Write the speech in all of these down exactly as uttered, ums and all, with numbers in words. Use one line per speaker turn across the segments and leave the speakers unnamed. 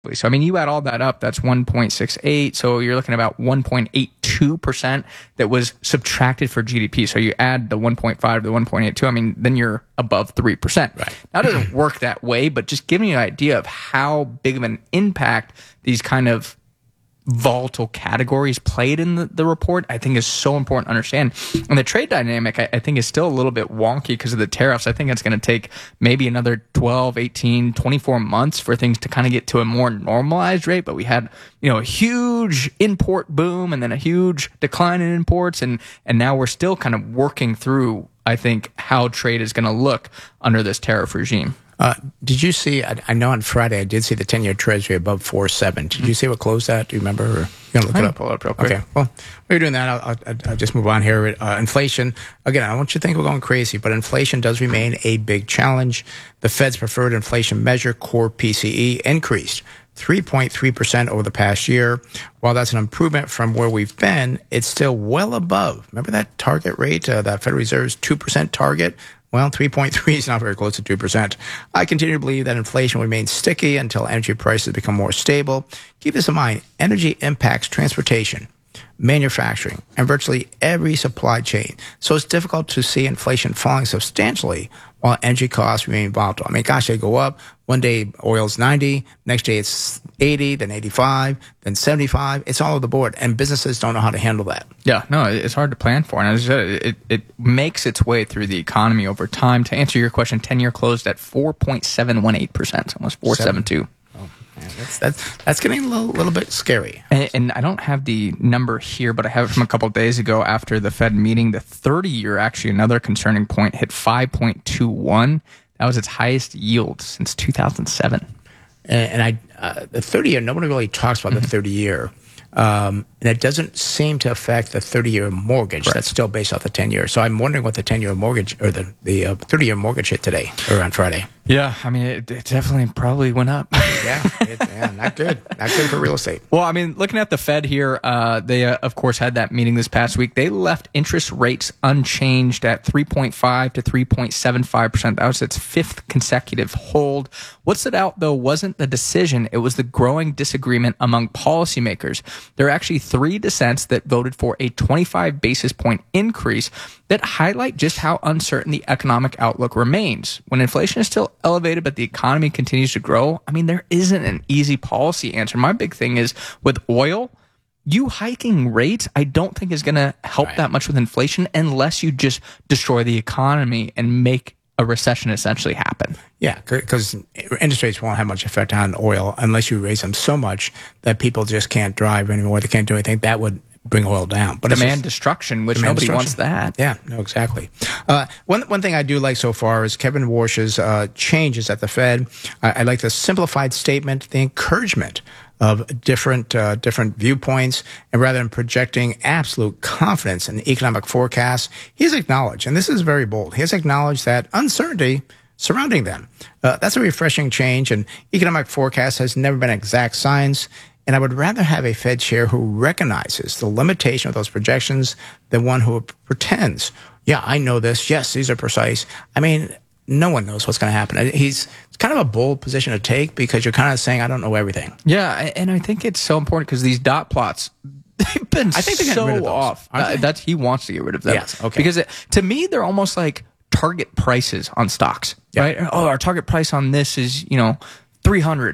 So, I mean, you add all that up, that's one point six eight. So you're looking at about one point eight two percent that was subtracted for G D P. So you add the one point five to the one point eight two, I mean, then you're above three percent.
Right.
Now, it doesn't work that way, but just giving you an idea of how big of an impact these kind of volatile categories played in the, the report, I think is so important to understand. And the trade dynamic, I, I think, is still a little bit wonky because of the tariffs. I think it's going to take maybe another twelve, eighteen, twenty-four months for things to kind of get to a more normalized rate. But we had, you know, a huge import boom and then a huge decline in imports. And, and now we're still kind of working through, I think, how trade is going to look under this tariff regime.
Uh, did you see, I, I know on Friday I did see the ten-year Treasury above four point seven. Did mm-hmm. you see what closed at? Do you remember? Or you going to look
I
it
can
up?
pull it up real quick.
Okay, well, while you're doing that, I'll, I'll, I'll just move on here. Uh, inflation, again, I don't want you to think we're going crazy, but inflation does remain a big challenge. The Fed's preferred inflation measure, core P C E, increased three point three percent over the past year. While that's an improvement from where we've been, it's still well above. Remember that target rate, uh, that Federal Reserve's two percent target? Well, three point three is not very close to two percent. I continue to believe that inflation will remain sticky until energy prices become more stable. Keep this in mind. Energy impacts transportation, manufacturing, and virtually every supply chain. So it's difficult to see inflation falling substantially while energy costs remain volatile. I mean, gosh, they go up. One day oil's ninety, next day it's eighty, then eighty-five, then seventy-five. It's all over the board, and businesses don't know how to handle that.
Yeah, no, it's hard to plan for. And as I said, it, it makes its way through the economy over time. To answer your question, ten-year closed at four point seven one eight percent, almost four point seven two.
Oh, man, that's, that's, that's getting a little, little bit scary.
And, and I don't have the number here, but I have it from a couple of days ago after the Fed meeting. The thirty-year, actually, another concerning point, hit five point two one. That was its highest yield since two thousand seven.
And, and I, uh, the thirty-year, nobody really talks about mm-hmm. the thirty-year. Um, and it doesn't seem to affect the thirty-year mortgage. Right. That's still based off the ten-year. So I'm wondering what the ten-year mortgage or the, the uh, thirty-year mortgage hit today or on Friday.
Yeah, I mean, it, it definitely probably went up.
yeah, it, yeah, not good. Not good for real estate.
Well, I mean, looking at the Fed here, uh, they, uh, of course, had that meeting this past week. They left interest rates unchanged at three point five to three point seven five percent. That was its fifth consecutive hold. What stood out, though, wasn't the decision. It was the growing disagreement among policymakers. There are actually three dissents that voted for a twenty-five basis point increase that highlight just how uncertain the economic outlook remains. When inflation is still elevated, but the economy continues to grow, I mean, there isn't an easy policy answer. My big thing is with oil, you hiking rates, I don't think is going to help right. that much with inflation unless you just destroy the economy and make a recession essentially happen.
Yeah, because interest rates won't have much effect on oil unless you raise them so much that people just can't drive anymore. They can't do anything. That would bring oil down. But
demand
just,
destruction, which
demand
nobody
destruction.
wants that.
Yeah, no, exactly. Uh, one one thing I do like so far is Kevin Warsh's uh, changes at the Fed. I, I like the simplified statement, the encouragement of different uh, different viewpoints, and rather than projecting absolute confidence in the economic forecast, he's acknowledged, and this is very bold, he has acknowledged that uncertainty surrounding them. Uh, that's a refreshing change, and economic forecast has never been exact science. And I would rather have a Fed chair who recognizes the limitation of those projections than one who pretends, yeah, I know this. Yes, these are precise. I mean, no one knows what's going to happen. He's it's kind of a bold position to take because you're kind of saying, I don't know everything.
Yeah, and I think it's so important because these dot plots, they've been
I think they're
so
rid of those,
off. Uh, that's he wants to get rid of them.
Yes, okay.
Because it, to me, they're almost like target prices on stocks, yeah. right? Oh, our target price on this is, you know, three hundred.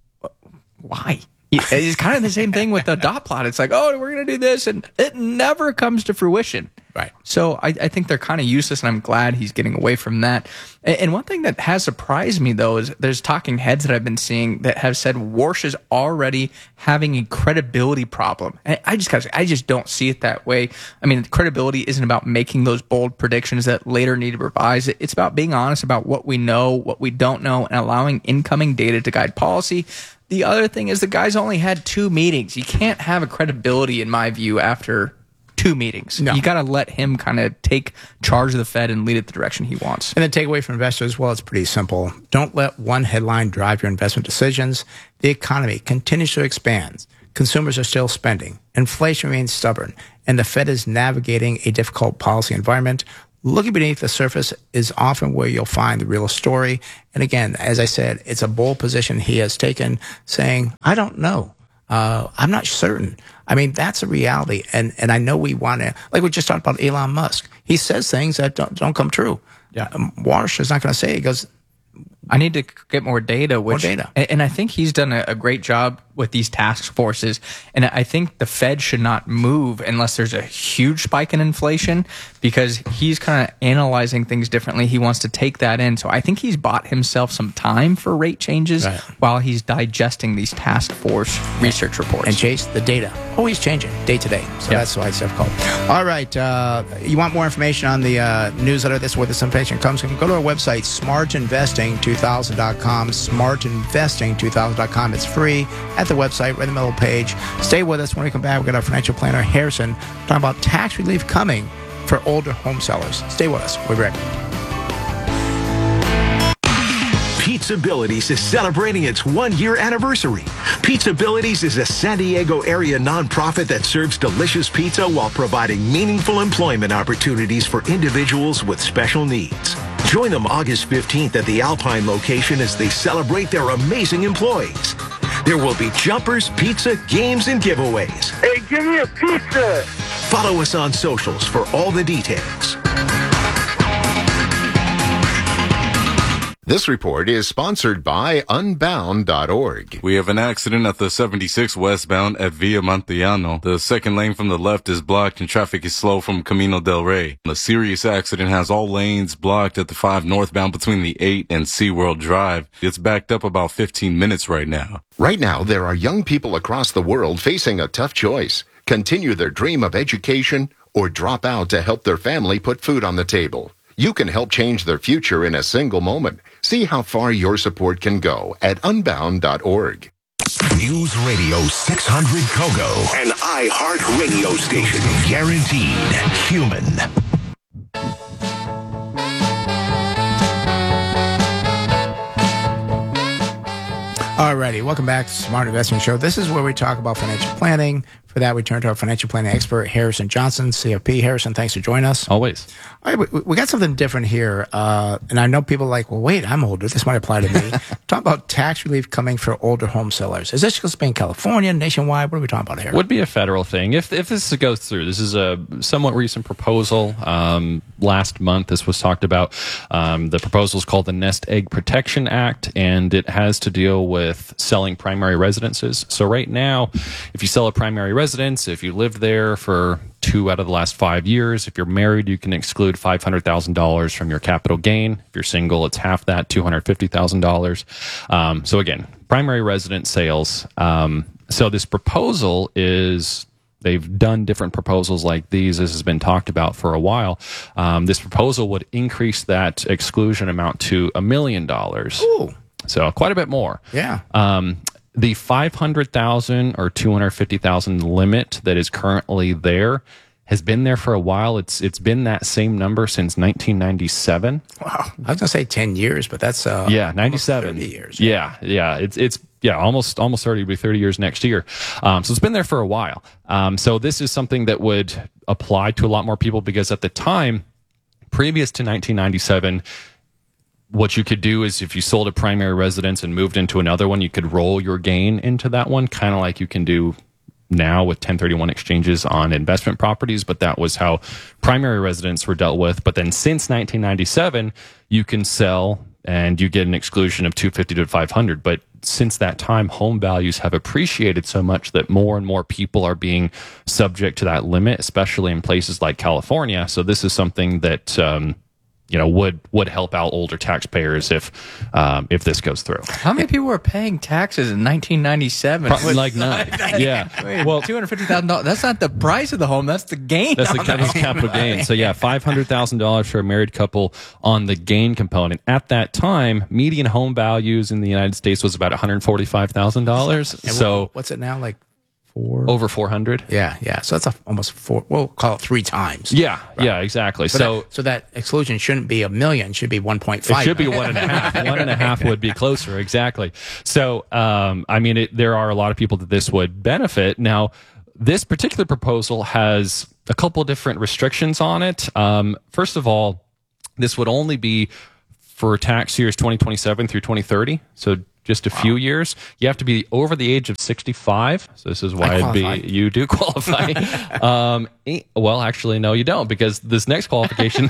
Why? It's kind of the same thing with the dot plot. It's like, oh, we're going to do this, and it never comes to fruition.
Right.
So I, I think they're kind of useless, and I'm glad he's getting away from that. And, and one thing that has surprised me, though, is there's talking heads that I've been seeing that have said Warsh is already having a credibility problem. And I just gotta, I just don't see it that way. I mean, credibility isn't about making those bold predictions that later need to revise. It's about being honest about what we know, what we don't know, and allowing incoming data to guide policy. The other thing is the guy's only had two meetings. You can't have a credibility, in my view, after two meetings. No. You got to let him kind of take charge of the Fed and lead it the direction he wants.
And the takeaway for investors, well, it's pretty simple. Don't let one headline drive your investment decisions. The economy continues to expand. Consumers are still spending. Inflation remains stubborn. And the Fed is navigating a difficult policy environment. looking beneath the surface is often where you'll find the real story. And again, as I said, it's a bold position he has taken, saying, I don't know. Uh, I'm not certain. I mean, that's a reality. And, and I know we want to, like we just talked about Elon Musk. He says things that don't, don't come true.
Yeah.
Um, Walsh is not going to say it. He goes,
I need to get more data. Which,
more data.
And, and I think he's done a, a great job with these task forces. And I think the Fed should not move unless there's a huge spike in inflation, because he's kind of analyzing things differently. He wants to take that in. So I think he's bought himself some time for rate changes
right.
while he's digesting these task force research reports.
And Chase, the data always changing day to day. So
Yep.
that's why it's difficult. All right. Uh, you want more information on the uh, newsletter? This is where this information comes from. Go to our website, smart investing two thousand dot com, smart investing two thousand dot com. It's free at the website, right in the middle page. Stay with us. When we come back, we've got our financial planner, Harrison, talking about tax relief coming for older home sellers. Stay with us. We'll be right back.
Pizzabilities is celebrating its one-year anniversary. Pizzabilities is a San Diego area nonprofit that serves delicious pizza while providing meaningful employment opportunities for individuals with special needs. Join them August fifteenth at the Alpine location as they celebrate their amazing employees. There will be jumpers, pizza, games, and giveaways.
Hey, give me a pizza!
Follow us on socials for all the details.
This report is sponsored by unbound dot org.
We have an accident at the seventy-six westbound at Villa Montellano. The second lane from the left is blocked and traffic is slow from Camino del Rey. The serious accident has all lanes blocked at the five northbound between the eight and SeaWorld Drive. It's backed up about fifteen minutes right now.
Right now, there are young people across the world facing a tough choice. Continue their dream of education or drop out to help their family put food on the table. You can help change their future in a single moment. See how far your support can go at unbound dot org.
News Radio six hundred Kogo,
An iHeart radio station.
guaranteed human.
Alrighty, welcome back to Smart Investing Show. This is where we talk about financial planning. For that, we turn to our financial planning expert, Harrison Johnson, C F P. Harrison, thanks for joining us.
Always.
All right, we, we got something different here. Uh, and I know people are like, well, wait, I'm older. This might apply to me. Talk about tax relief coming for older home sellers. Is this supposed to be in California, nationwide? What are we talking about here?
Would be a federal thing. If if this goes through, this is a somewhat recent proposal. Um, last month, this was talked about. Um, the proposal is called the Nest Egg Protection Act, and it has to deal with selling primary residences. So right now, if you sell a primary residence, if you lived there for two out of the last five years, if you're married, you can exclude five hundred thousand dollars from your capital gain. If you're single, it's half that, two hundred fifty thousand dollars. Um, so again, primary residence sales. Um, so this proposal is, they've done different proposals like these. This has been talked about for a while. Um, this proposal would increase that exclusion amount to a million dollars.
Ooh.
So quite a bit more.
Yeah.
Um, the five hundred thousand or two hundred fifty thousand limit that is currently there has been there for a while. It's it's been that same number since nineteen ninety-seven.
Wow. I was going to say ten years, but that's uh,
Yeah, ninety-seven.
thirty years.
Yeah, yeah. It's it's yeah, almost almost thirty. It'll be thirty years next year. Um, so it's been there for a while. Um, so this is something that would apply to a lot more people, because at the time, previous to nineteen ninety-seven, what you could do is if you sold a primary residence and moved into another one, you could roll your gain into that one, kind of like you can do now with ten thirty-one exchanges on investment properties. But that was how primary residents were dealt with. But then since nineteen ninety-seven, you can sell and you get an exclusion of two hundred fifty to five hundred. But since that time, home values have appreciated so much that more and more people are being subject to that limit, especially in places like California. So this is something that um, you know, would would help out older taxpayers if um, if this goes through.
How many people were paying taxes in nineteen ninety-seven?
Probably like none. Yeah.
Wait,
Well,
two hundred fifty thousand dollars. That's not the price of the home. That's the gain.
that's the
on
that's
the
capital
home.
gain. So yeah, five hundred thousand dollars for a married couple on the gain component. At that time, median home values in the United States was about one hundred forty-five thousand dollars.
And
So
what- what's it now? Like four?
over four hundred.
Yeah, yeah. So that's a, almost four. We'll call it three times.
Yeah, yeah, exactly.
So,
So
that, so that exclusion shouldn't be a million. It should be one point
it
five.
should be one and a half. One and a half would be closer, exactly. So, um, I mean, it, there are a lot of people that this would benefit. Now, this particular proposal has a couple different restrictions on it. Um, first of all, this would only be for tax years twenty twenty-seven through twenty thirty. So just a wow. few years. You have to be over the age of sixty-five. So this is why it'd be, you do qualify. um, well, actually, no, you don't, because this next qualification.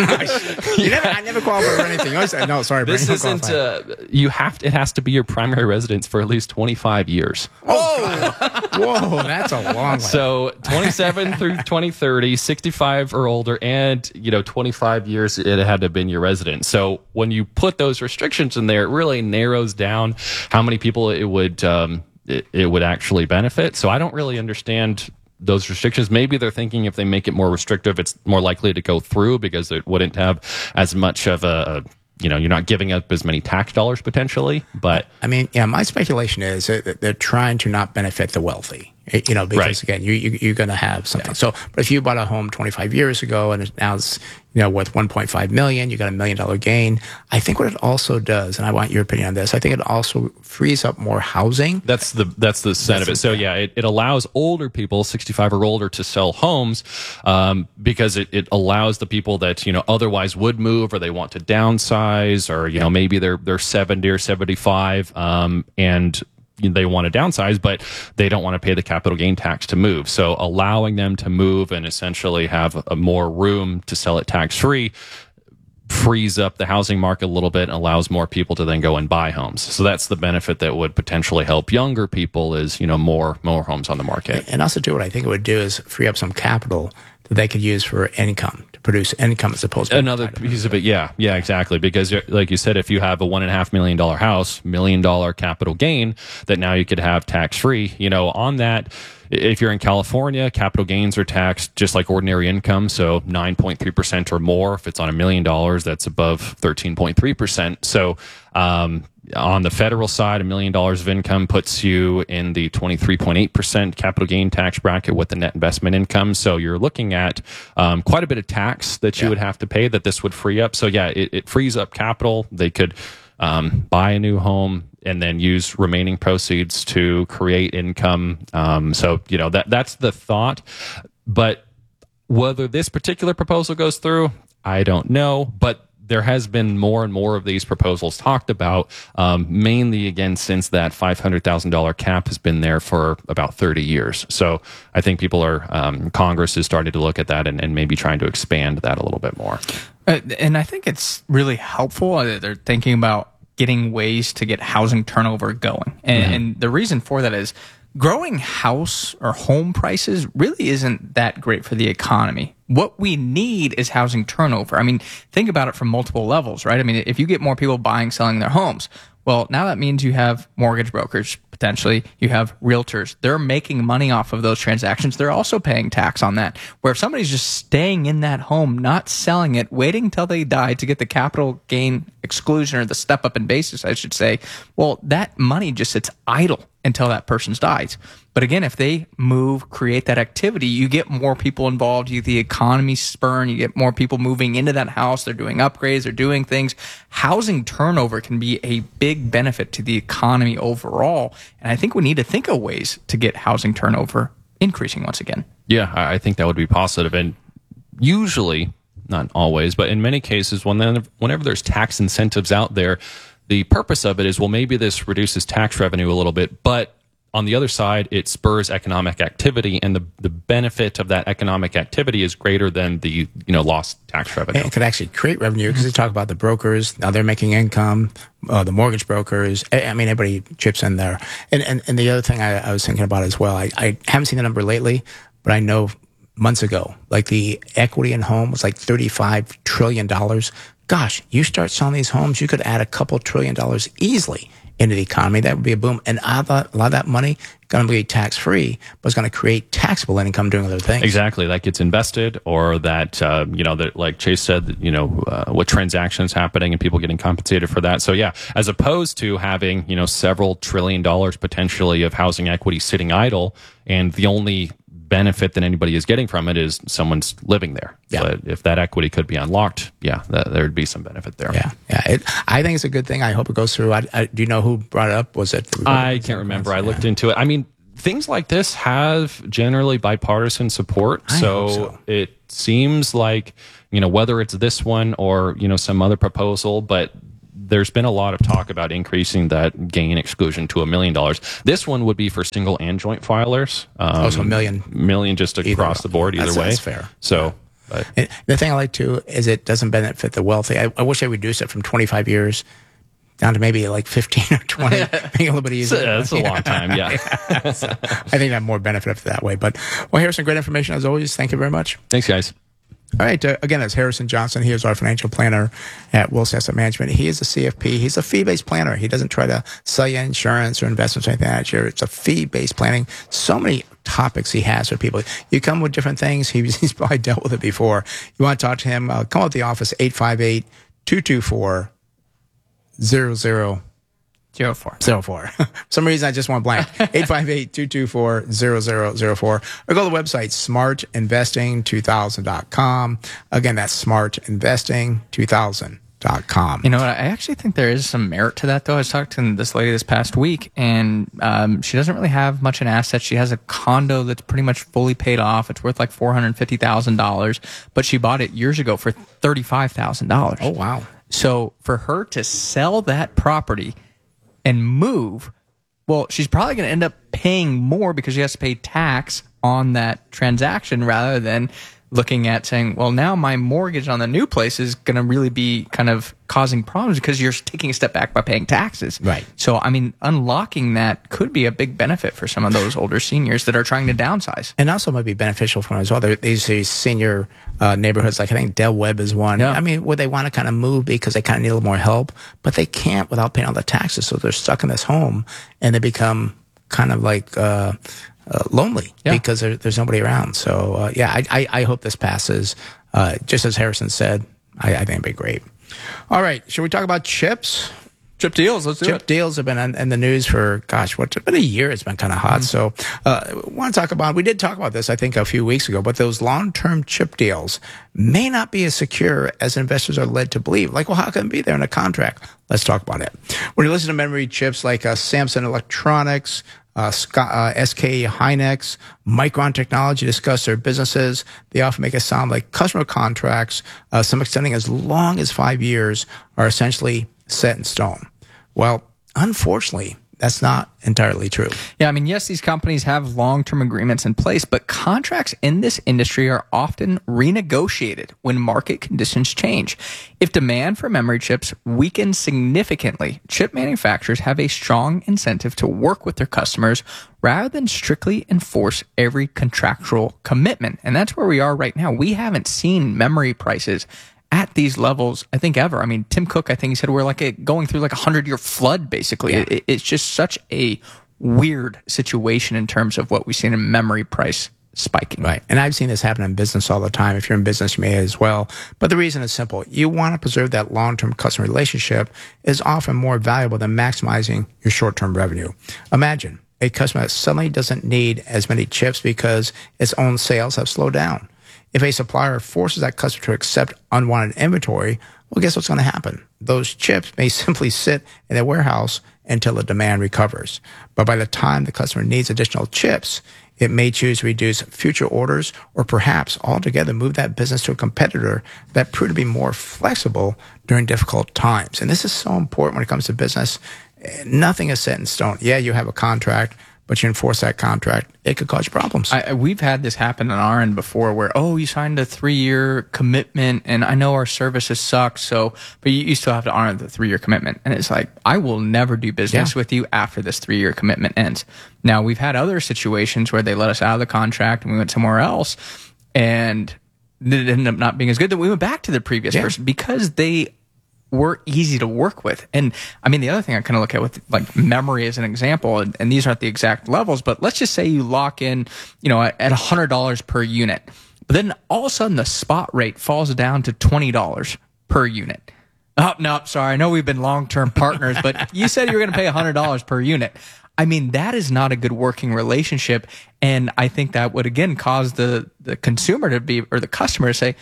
you never, I never qualified for anything. I said, no, sorry,
this
Brian,
isn't. Uh, you have to, it has to be your primary residence for at least twenty-five years.
Oh, whoa, that's a long way.
So twenty-seven through twenty thirty, sixty-five or older, and you know, twenty-five years it had to have been your residence. So when you put those restrictions in there, it really narrows down how many people it would um, it, it would actually benefit. So I don't really understand those restrictions. Maybe they're thinking if they make it more restrictive, it's more likely to go through because it wouldn't have as much of a, you know, you're not giving up as many tax dollars potentially. But
I mean, yeah, my speculation is that they're trying to not benefit the wealthy. You know, because
right.
again, you, you you're going to have something. Yeah. So, but if you bought a home twenty-five years ago and it's now it's you know worth one point five million, you got a million dollar gain. I think what it also does, and I want your opinion on this, I think it also frees up more housing.
That's the that's the sense of it. So yeah, it, it allows older people, sixty-five or older, to sell homes um, because it, it allows the people that you know otherwise would move or they want to downsize or you yeah. know maybe they're they're seventy or seventy-five um, and they want to downsize, but they don't want to pay the capital gain tax to move. So allowing them to move and essentially have a more room to sell it tax free frees up the housing market a little bit and allows more people to then go and buy homes. So that's the benefit that would potentially help younger people is, you know, more, more homes on the market.
And also too, what I think it would do is free up some capital that they could use for income, to produce income as opposed to
another piece of it. Yeah, yeah, exactly. Because like you said, if you have a one and a half million dollar house, million dollar capital gain that now you could have tax free, you know, on that. If you're in California, capital gains are taxed just like ordinary income. So nine point three percent or more. If it's on a million dollars, that's above thirteen point three percent. So, um, on the federal side, a million dollars of income puts you in the twenty-three point eight percent capital gain tax bracket with the net investment income. So you're looking at um, quite a bit of tax that you yeah. would have to pay that this would free up. So yeah, it, it frees up capital. They could um, buy a new home and then use remaining proceeds to create income. Um, so, you know, that that's the thought. But whether this particular proposal goes through, I don't know. But there has been more and more of these proposals talked about, um, mainly, again, since that five hundred thousand dollars cap has been there for about thirty years. So I think people are, um, Congress is starting to look at that and, and maybe trying to expand that a little bit more.
Uh, and I think it's really helpful. They're thinking about getting ways to get housing turnover going. And, mm-hmm. and the reason for that is growing house or home prices really isn't that great for the economy. What we need is housing turnover. I mean, think about it from multiple levels, right? I mean, if you get more people buying, selling their homes, well, now that means you have mortgage brokers, potentially. You have realtors. They're making money off of those transactions. They're also paying tax on that. Where if somebody's just staying in that home, not selling it, waiting until they die to get the capital gain exclusion or the step up in basis, I should say, well, that money just sits idle until that person's dies. But again, if they move, create that activity, you get more people involved, you the economy spurn, you get more people moving into that house, they're doing upgrades, they're doing things. Housing turnover can be a big benefit to the economy overall. And I think we need to think of ways to get housing turnover increasing once again.
Yeah, I think that would be positive. And usually, not always, but in many cases, when whenever there's tax incentives out there, the purpose of it is, well, maybe this reduces tax revenue a little bit, but on the other side, it spurs economic activity, and the, the benefit of that economic activity is greater than the you know lost tax revenue.
And it could actually create revenue because they talk about the brokers. Now they're making income, uh, the mortgage brokers. I mean, everybody chips in there. And and, and the other thing I, I was thinking about as well, I, I haven't seen the number lately, but I know months ago, like the equity in home was like thirty-five trillion dollars. Gosh, you start selling these homes, you could add a couple trillion dollars easily into the economy. That would be a boom. And a lot of that money going to be tax-free, but it's going to create taxable income doing other things.
Exactly. That gets invested, or that, uh, you know, that, like Chase said, you know, uh, what transactions happening and people getting compensated for that. So yeah, as opposed to having, you know, several trillion dollars potentially of housing equity sitting idle, and the only benefit that anybody is getting from it is someone's living there. Yeah. But if that equity could be unlocked, yeah, that, there'd be some benefit there.
Yeah, yeah. It, I think it's a good thing. I hope it goes through. I, I, do you know who brought it up? Was it?
I can't remember. I looked yeah. into it. I mean, things like this have generally bipartisan support.
I
So,
hope so.
it seems like, you know, whether it's this one or, you know, some other proposal, but there's been a lot of talk about increasing that gain exclusion to a million dollars. This one would be for single and joint filers. Um,
Oh, so a million.
Million just across the board, either
That's-
way.
that's fair.
So, but
And the thing I like too is it doesn't benefit the wealthy. I, I wish they reduced it from twenty-five years down to maybe like fifteen or twenty, making it a little bit easier.
that's a long time. Yeah.
So I think I have more benefit that way. But, well, Harrison, great information as always. Thank you very much.
Thanks, guys.
All right. Uh, again, that's Harrison Johnson. He is our financial planner at Wilson Asset Management. He is a C F P. He's a fee-based planner. He doesn't try to sell you insurance or investments or anything like that. It's a fee-based planning. So many topics he has for people. You come with different things. He, he's probably dealt with it before. You want to talk to him, uh, come up to the office, eight five eight, two two four, zero zero
Zero four.
Zero four. For some reason, I just went blank. eight five eight, two two four, zero zero zero four. Or go to the website, smart investing two thousand dot com. Again, that's smart investing two thousand dot com.
You know what? I actually think there is some merit to that, though. I was talking to this lady this past week, and um, she doesn't really have much in assets. She has a condo that's pretty much fully paid off. It's worth like four hundred fifty thousand dollars, but she bought it years ago for thirty-five thousand dollars.
Oh, wow.
So for her to sell that property and move, well, she's probably going to end up paying more because she has to pay tax on that transaction rather than looking at saying, well, now my mortgage on the new place is going to really be kind of causing problems because you're taking a step back by paying taxes.
Right.
So, I mean, unlocking that could be a big benefit for some of those older seniors that are trying to downsize.
And also might be beneficial for them as well. There, these, these senior uh, neighborhoods, like I think Del Webb is one.
Yeah.
I mean, where they want to kind of move because they kind of need a little more help, but they can't without paying all the taxes. So they're stuck in this home and they become kind of like uh, uh, lonely
Yeah.
because there, there's nobody around. So, uh, yeah, I, I, I hope this passes. Uh, just as Harrison said, I, I think it'd be great. All right. Should we talk about chips?
Chip deals, let's do
Chip deals have been in, in the news for, gosh, what's it been a year? It's been kind of hot. So, uh, want to talk about, we did talk about this, I think, a few weeks ago, but those long-term chip deals may not be as secure as investors are led to believe. Like, well, how can it be there in a contract? Let's talk about it. When you listen to memory chips like uh, Samsung Electronics, uh, Scott, uh, S K Hynix, Micron Technology discuss their businesses, they often make it sound like customer contracts, uh, some extending as long as five years, are essentially set in stone. Well, unfortunately, that's not entirely true.
Yeah, I mean, yes, these companies have long-term agreements in place, but contracts in this industry are often renegotiated when market conditions change. If demand for memory chips weakens significantly, chip manufacturers have a strong incentive to work with their customers rather than strictly enforce every contractual commitment. And that's where we are right now. We haven't seen memory prices at these levels, I think, ever. I mean, Tim Cook, I think he said we're like a, going through like a hundred-year flood, basically.
Yeah.
It, it's just such a weird situation in terms of what we've seen in memory price spiking.
Right. And I've seen this happen in business all the time. If you're in business, you may as well. But the reason is simple. You want to preserve that long-term customer relationship is often more valuable than maximizing your short-term revenue. Imagine a customer that suddenly doesn't need as many chips because its own sales have slowed down. If a supplier forces that customer to accept unwanted inventory, well, guess what's going to happen? Those chips may simply sit in their warehouse until the demand recovers. But by the time the customer needs additional chips, it may choose to reduce future orders or perhaps altogether move that business to a competitor that proved to be more flexible during difficult times. And this is so important when it comes to business. Nothing is set in stone. Yeah, you have a contract, but you enforce that contract, it could cause problems.
I, we've had this happen on our end before where, oh, you signed a three-year commitment, and I know our services suck, so, but you, you still have to honor the three-year commitment. And it's like, I will never do business
Yeah.
with you after this three-year commitment ends. Now, we've had other situations where they let us out of the contract and we went somewhere else, and it ended up not being as good that we went back to the previous
Yeah.
person because they were easy to work with. And I mean, the other thing I kind of look at with like memory as an example, and, and these aren't the exact levels, but let's just say you lock in, you know, at, at one hundred dollars per unit, but then all of a sudden the spot rate falls down to twenty dollars per unit. Oh, no, sorry. I know we've been long-term partners, but you said you were going to pay one hundred dollars per unit. I mean, that is not a good working relationship. And I think that would, again, cause the, the consumer to be, or the customer to say,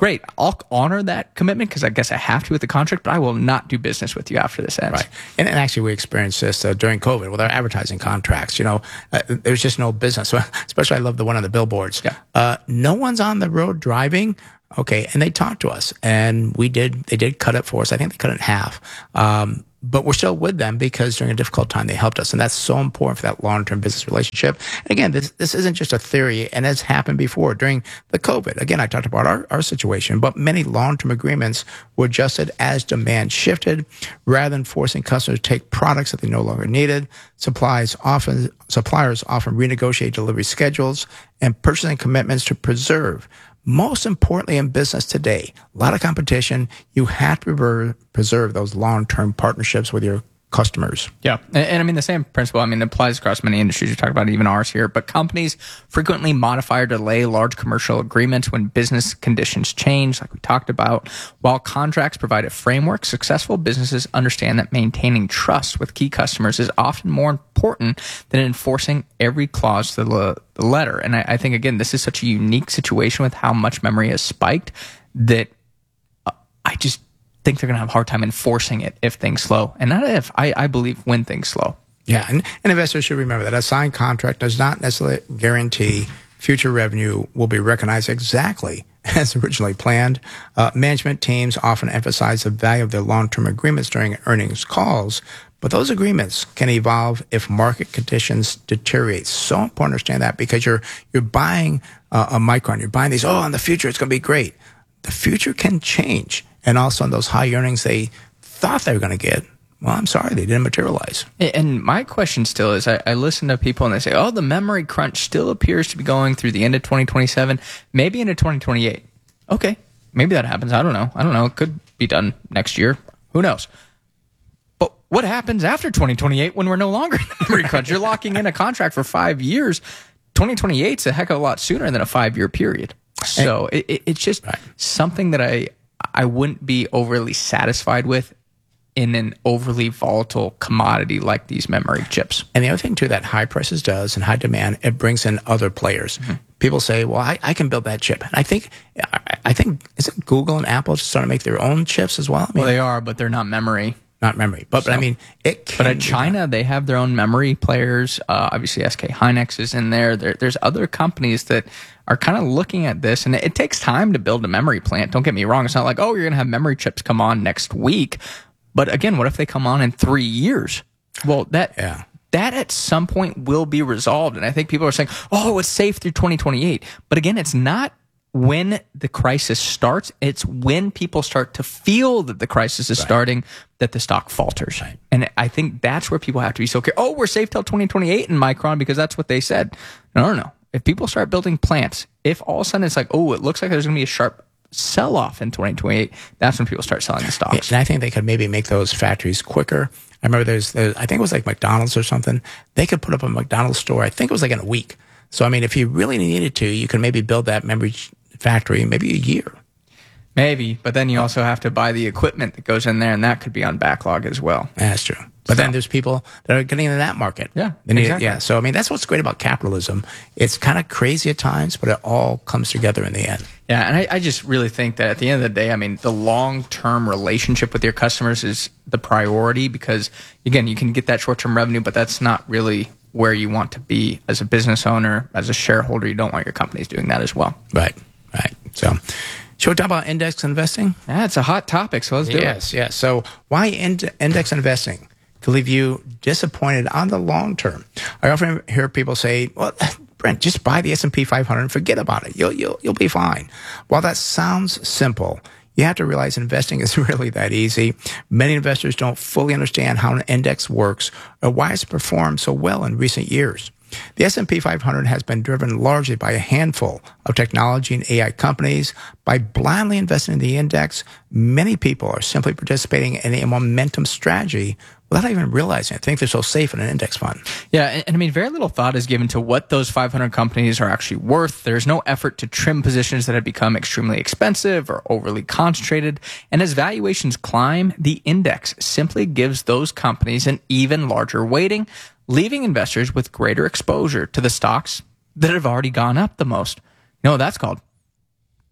great. I'll honor that commitment because I guess I have to with the contract, but I will not do business with you after this ends.
Right. And, and actually, we experienced this uh, during COVID with our advertising contracts. You know, uh, there's just no business. So, especially, I love the one on the billboards.
Yeah.
Uh, no one's on the road driving. Okay. And they talked to us, and we did, they did cut it for us. I think they cut it in half. Um, But we're still with them because during a difficult time, they helped us. And that's so important for that long-term business relationship. And again, this, this isn't just a theory, and it's happened before during the COVID. Again, I talked about our, our situation, but many long-term agreements were adjusted as demand shifted. Rather than forcing customers to take products that they no longer needed, supplies often, suppliers often renegotiate delivery schedules and purchasing commitments to preserve. Most importantly in business today, a lot of competition. You have to preserve those long-term partnerships with your customers.
Yeah. And, and I mean, the same principle, I mean, it applies across many industries. You talk about even ours here, but companies frequently modify or delay large commercial agreements when business conditions change, like we talked about. While contracts provide a framework, successful businesses understand that maintaining trust with key customers is often more important than enforcing every clause to the, the letter. And I, I think, again, this is such a unique situation with how much memory has spiked that uh, I just think they're going to have a hard time enforcing it if things slow. And not if, I, I believe when things slow.
Yeah, and, and investors should remember that a signed contract does not necessarily guarantee future revenue will be recognized exactly as originally planned. Uh, management teams often emphasize the value of their long-term agreements during earnings calls, but those agreements can evolve if market conditions deteriorate. So important to understand that because you're you're buying uh, a Micron, you're buying these, oh, in the future it's going to be great. The future can change. And also on those high earnings they thought they were going to get, well, I'm sorry, they didn't materialize.
And my question still is, I, I listen to people and they say, oh, the memory crunch still appears to be going through the end of twenty twenty-seven, maybe into twenty twenty-eight. Okay, maybe that happens. I don't know. I don't know. It could be done next year. Who knows? But what happens after twenty twenty-eight when we're no longer in the memory crunch? You're locking in a contract for five years. twenty twenty-eight is a heck of a lot sooner than a five-year period. So it, it, it's just right. something that I... I wouldn't be overly satisfied with in an overly volatile commodity like these memory chips.
And the other thing, too, that high prices does and high demand, it brings in other players. Mm-hmm. People say, well, I, I can build that chip. And I think, I, I think, isn't Google and Apple just starting to make their own chips as well? I mean,
well, they are, but they're not memory.
Not memory. But, so, but I mean, it can.
But at China, they have their own memory players. Uh, obviously, S K Hynix is in there. there. There's other companies that are kind of looking at this, and it, it takes time to build a memory plant. Don't get me wrong. It's not like, oh, you're going to have memory chips come on next week. But again, what if they come on in three years? Well, that
yeah.
that at some point will be resolved. And I think people are saying, oh, it's safe through twenty twenty-eight. But again, it's not when the crisis starts. It's when people start to feel that the crisis is right. starting that the stock falters.
Right.
And I think that's where people have to be so careful. Oh, we're safe till twenty twenty-eight in Micron because that's what they said. No, no, no. If people start building plants, if all of a sudden it's like, oh, it looks like there's going to be a sharp sell-off in twenty twenty-eight, that's when people start selling the stocks.
And I think they could maybe make those factories quicker. I remember there's, there's, I think it was like McDonald's or something. They could put up a McDonald's store. I think it was like in a week. So, I mean, if you really needed to, you could maybe build that memory factory in maybe a year.
Maybe, but then you also have to buy the equipment that goes in there, and that could be on backlog as well.
That's true. But so, then there's people that are getting into that market.
Yeah,
they need,
exactly.
Yeah, so I mean, that's what's great about capitalism. It's kind of crazy at times, but it all comes together in the end.
Yeah, and I, I just really think that at the end of the day, I mean, the long-term relationship with your customers is the priority because, again, you can get that short-term revenue, but that's not really where you want to be as a business owner, as a shareholder. You don't want your companies doing that as well.
Right, right. So... Should we talk about index investing?
Yeah, it's a hot topic, so let's do
yes,
it.
Yes, yes. So why ind- index investing could leave you disappointed on the long term? I often hear people say, well, Brent, just buy the S and P five hundred and forget about it. You'll, you'll, you'll be fine. While that sounds simple, you have to realize investing is really that easy. Many investors don't fully understand how an index works or why it's performed so well in recent years. The S and P five hundred has been driven largely by a handful of technology and A I companies. By blindly investing in the index, many people are simply participating in a momentum strategy without even realizing it. Think they're so safe in an index fund.
Yeah, and, and I mean, very little thought is given to what those five hundred companies are actually worth. There's no effort to trim positions that have become extremely expensive or overly concentrated. And as valuations climb, the index simply gives those companies an even larger weighting, leaving investors with greater exposure to the stocks that have already gone up the most. You know what that's called?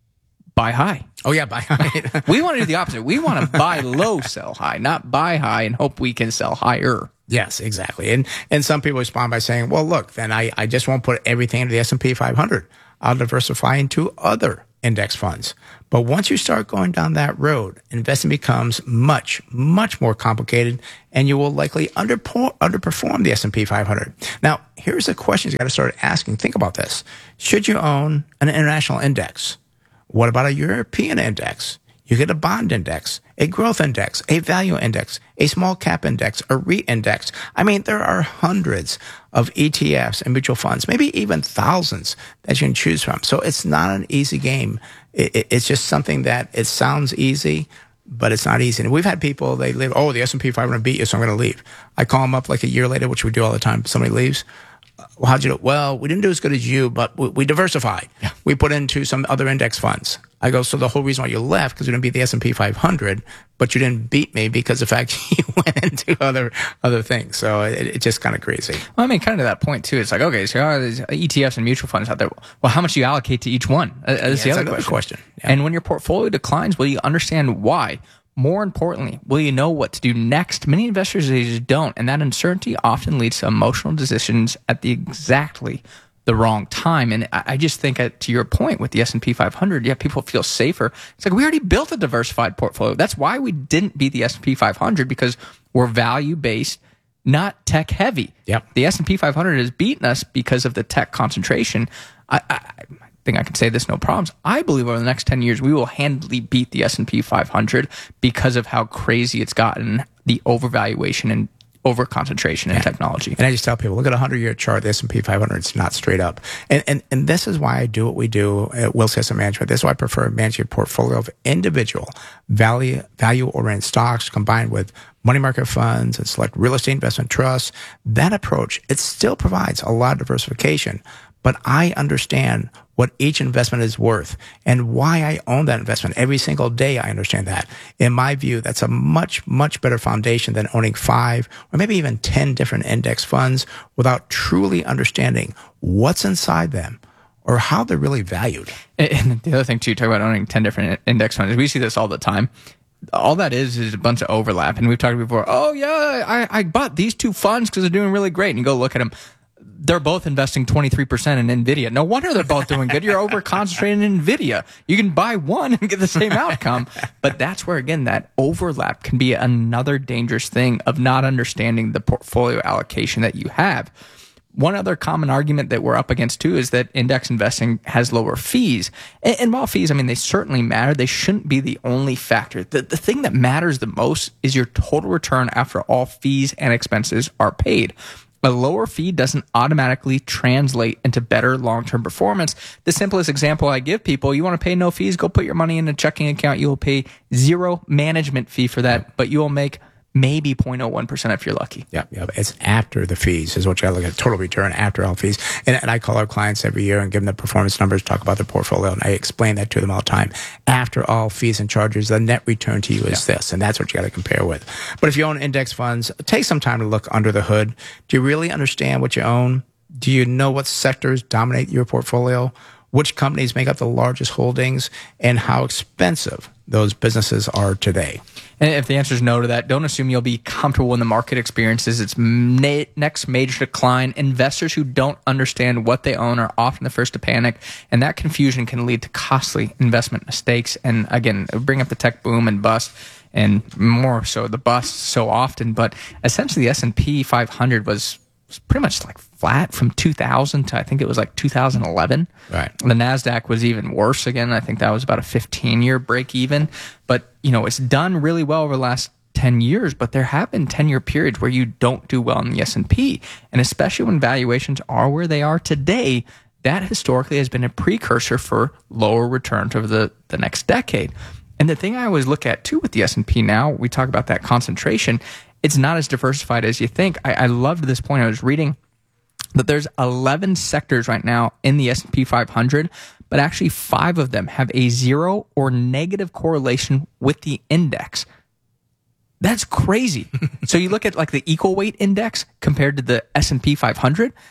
buy high.
Oh yeah, buy high.
We want to do the opposite. We want to buy low, sell high, not buy high and hope we can sell higher.
Yes, exactly. And and some people respond by saying, well, look, then I, I just won't put everything into the S and P five hundred. I'll diversify into other index funds. But once you start going down that road, investing becomes much, much more complicated, and you will likely underpo- underperform the S and P five hundred. Now, here's the questions you got to start asking. Think about this. Should you own an international index? What about a European index? You get a bond index, a growth index, a value index, a small cap index, a REIT index. I mean, there are hundreds of E T Fs and mutual funds, maybe even thousands that you can choose from. So it's not an easy game. It, it, it's just something that it sounds easy, but it's not easy. And we've had people, they live, oh, the S and P five hundred beat you, so I'm going to leave. I call them up like a year later, which we do all the time. Somebody leaves. Well, how'd you do? Well, we didn't do as good as you, but we, we diversified. Yeah. We put into some other index funds. I go, so the whole reason why you left, because you didn't beat the S and P five hundred, but you didn't beat me because of the fact you went into other other things. So it, it's just kind of crazy.
Well, I mean, kind of to that point, too. It's like, okay, so there are these E T Fs and mutual funds out there. Well, how much do you allocate to each one? Uh, that's
yeah,
the other
question. question. Yeah.
And when your portfolio declines, will you understand why? More importantly, will you know what to do next? Many investors, they just don't. And that uncertainty often leads to emotional decisions at the exactly the wrong time. And I just think, at, to your point with the S and P five hundred, yeah, people feel safer. It's like, we already built a diversified portfolio. That's why we didn't beat the S and P five hundred, because we're value-based, not tech-heavy.
Yep.
The S and P five hundred has beaten us because of the tech concentration. I, I, I think I can say this no problems. I believe over the next ten years, we will handily beat the S and P five hundred because of how crazy it's gotten, the overvaluation and over concentration in
yeah.
technology.
And I just tell people, look at a hundred-year chart. The S and P five hundred, it's not straight up. And, and and this is why I do what we do at Willis Asset Management. This is why I prefer managing a portfolio of individual value value-oriented stocks combined with money market funds and select real estate investment trusts. That approach, it still provides a lot of diversification, but I understand what each investment is worth and why I own that investment every single day. I understand that. In my view, that's a much, much better foundation than owning five or maybe even ten different index funds without truly understanding what's inside them or how they're really valued.
And the other thing, too, talk about owning ten different index funds. We see this all the time. All that is is a bunch of overlap. And we've talked before, oh, yeah, I, I bought these two funds because they're doing really great. And you go look at them. They're both investing twenty-three percent in NVIDIA. No wonder they're both doing good. You're over concentrating in NVIDIA. You can buy one and get the same outcome. But that's where, again, that overlap can be another dangerous thing of not understanding the portfolio allocation that you have. One other common argument that we're up against, too, is that index investing has lower fees. And, and while fees, I mean, they certainly matter, they shouldn't be the only factor. The, the thing that matters the most is your total return after all fees and expenses are paid. A lower fee doesn't automatically translate into better long-term performance. The simplest example I give people, you want to pay no fees, go put your money in a checking account. You will pay zero management fee for that, but you will make maybe zero point zero one percent if you're lucky.
Yeah, yeah. It's after the fees is what you got to look at, total return after all fees. And, and I call our clients every year and give them the performance numbers, talk about their portfolio, and I explain that to them all the time. After all fees and charges, the net return to you is yeah. this, and that's what you got to compare with. But if you own index funds, take some time to look under the hood. Do you really understand what you own? Do you know what sectors dominate your portfolio? Which companies make up the largest holdings, and how expensive those businesses are today?
And if the answer is no to that, don't assume you'll be comfortable when the market experiences its na- next major decline. Investors who don't understand what they own are often the first to panic, and that confusion can lead to costly investment mistakes. And again, bring up the tech boom and bust, and more so the bust so often. But essentially, the S and P five hundred was pretty much like flat from two thousand to I think it was like two thousand eleven.
Right.
The NASDAQ was even worse again. I think that was about a fifteen-year break even. But, you know, it's done really well over the last ten years, but there have been ten-year periods where you don't do well in the S and P. And especially when valuations are where they are today, that historically has been a precursor for lower returns over the, the next decade. And the thing I always look at, too, with the S and P now, we talk about that concentration, it's not as diversified as you think. I, I loved this point. I was reading that there's eleven sectors right now in the S and P five hundred, but actually five of them have a zero or negative correlation with the index. That's crazy. So you look at like the equal weight index compared to the S and P five hundred,